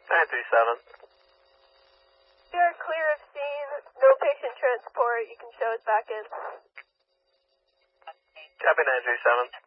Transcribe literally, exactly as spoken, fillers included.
nine three seven. You're clear of scene, no patient transport, you can show us back in. Copy nine three seven.